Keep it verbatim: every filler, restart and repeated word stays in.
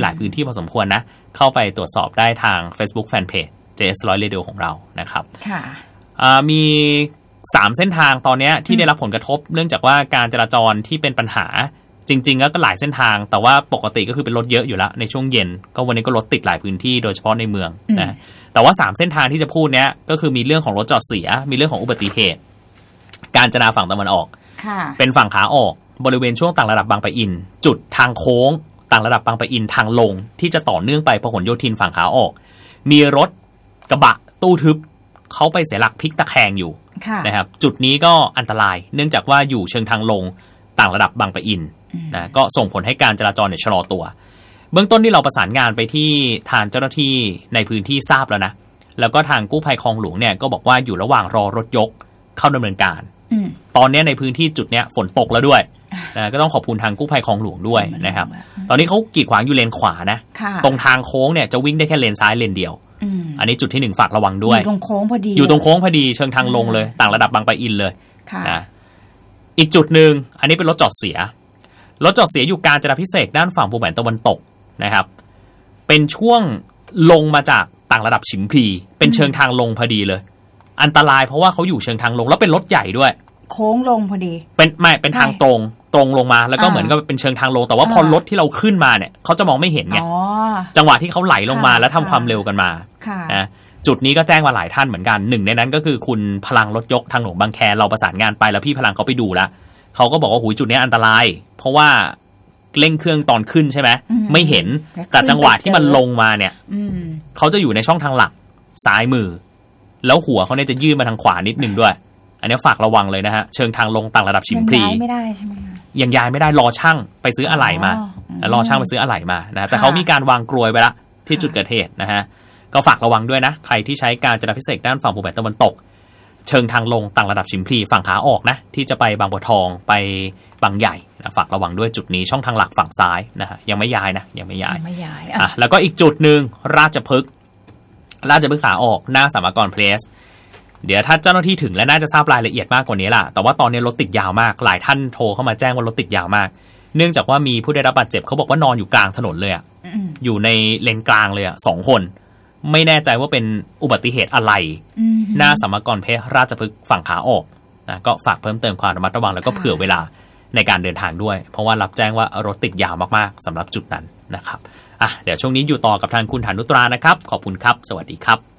หลายพื้นที่พอสมควรนะเข้าไปตรวจสอบได้ทาง Facebook Fanpage เจ เอส หนึ่งร้อย Radio ของเรานะครับค่ะมีสามเส้นทางตอนนี้ที่ได้รับผลกระทบเนื่องจากว่าการจราจรที่เป็นปัญหาจริงๆก็หลายเส้นทางแต่ว่าปกติก็คือเป็นรถเยอะอยู่แล้วในช่วงเย็นก็วันนี้ก็รถติดหลายพื้นที่โดยเฉพาะในเมืองนะแต่ว่าสามเส้นทางที่จะพูดเนี้ยก็คือมีเรื่องของรถจอดเสียมีเรื่องของอุบัติเหตุกาญจนาฝั่งตะวันออกเป็นฝั่งขาออกบริเวณช่วงต่างระดับบางปะอินจุดทางโค้งต่างระดับบางปะอินทางลงที่จะต่อเนื่องไปพหลโยธินฝั่งขาออกมีรถกระบะตู้ทึบเขาไปเสียหลักพลิกตะแคงอยู่นะครับจุดนี้ก็อันตรายเนื่องจากว่าอยู่เชิงทางลงต่างระดับบางปะอินนะก็ส่งผลให้การจราจรเนี่ยชะลอตัวเบื้องต้นที่เราประสานงานไปที่ทางเจ้าหน้าที่ในพื้นที่ทราบแล้วนะแล้วก็ทางกู้ภัยคลองหลวงเนี่ยก็บอกว่าอยู่ระหว่างรอรถยกเข้าดำเนินการตอนนี้ในพื้นที่จุดเนี้ยฝนตกแล้วด้วยนะก็ต้องขอบคุณทางกู้ภัยคลองหลวงด้วยนะครับตอนนี้เขากีดขวางอยู่เลนขวานะตรงทางโค้งเนี่ยจะวิ่งได้แค่เลนซ้ายเลนเดียวอันนี้จุดที่หนึ่งฝากระวังด้วยอยู่ตรงโค้งพอดีอยู่ตรงโค้งพอดีเชิงทางลงเลยต่างระดับบางปะอินเลยนะอีกจุดหนึ่งอันนี้เป็นรถจอดเสียรถจอดเสียอยู่กาญจนาภิเษกด้านฝั่งภูแหวนตะวันตกนะครับเป็นช่วงลงมาจากต่างระดับฉิมพลีเป็นเชิงทางลงพอดีเลยอันตรายเพราะว่าเขาอยู่เชิงทางลงแล้วเป็นรถใหญ่ด้วยโค้งลงพอดีเป็นไม่เป็นทางตรงตรงลงมาแล้วก็เหมือนกับเป็นเชิงทางลงแต่ว่าพอรถที่เราขึ้นมาเนี่ยเขาจะมองไม่เห็นไงจังหวะที่เขาไหลลงมาแล้วทำความเร็วกันมานะจุดนี้ก็แจ้งมาหลายท่านเหมือนกันหนึ่งในนั้นก็คือคุณพลังรถยกทางหลวงบางแคเราประสานงานไปแล้วพี่พลังเขาไปดูแล้วเขาก็บอกว่าหูจุดนี้อันตรายเพราะว่าเร่งเครื่องตอนขึ้นใช่ไหมไม่เห็นแต่จังหวะที่มันลงมาเนี่ยเขาจะอยู่ในช่องทางหลักซ้ายมือแล้วหัวเขาเนี่ยจะยื่นมาทางขวานิดนึงด้วยอันนี้ฝากระวังเลยนะฮะเชิงทางลงต่างระดับฉิมพลียังย้ายไม่ได้ใช่ไหมยังย้ายไม่ได้รอช่างไปซื้ออะไหล่มาแล้วรอช่างไปซื้ออะไหล่มานะแต่เขามีการวางกลวยไว้ละที่จุดเกิดเหตุนะฮะก็ฝากระวังด้วยนะใครที่ใช้การจราพิเศษด้านฝั่งภูแหวนตะวันตกเชิงทางลงต่างระดับฉิมพลีฝั่งขาออกนะที่จะไปบางบัวทองไปบางใหญ่นะฝากระวังด้วยจุดนี้ช่องทางหลักฝั่งซ้ายนะฮะยังไม่ย้ายนะยังไม่ย้ายไม่ย้ายอ่ะแล้วก็อีกจุดนึงราชพฤกษ์ราชพฤกษ์ขาออกหน้าสามกรเพลสเดี๋ยวถ้าเจ้าหน้าที่ถึงแล้วน่าจะทราบรายละเอียดมากกว่านี้ล่ะแต่ว่าตอนนี้รถติดยาวมากหลายท่านโทรเข้ามาแจ้งว่ารถติดยาวมากเนื่องจากว่ามีผู้ได้รับบาดเจ็บเขาบอกว่านอนอยู่กลางถนนเลยอ่ะอยู่ในเลนกลางเลยอ่ะสองคนไม่แน่ใจว่าเป็นอุบัติเหตุอะไรหน้าสามกรเพชรราชพฤกษ์ฝั่งขาออกนะก็ฝากเพิ่มเติมความระมัดระวังแล้วก็เผื่อเวลาในการเดินทางด้วยเพราะว่ารับแจ้งว่ารถติดยาวมากๆสำหรับจุดนั้นนะครับอ่ะเดี๋ยวช่วงนี้อยู่ต่อกับทางคุณฐานุตรานะครับขอบคุณครับสวัสดีครับ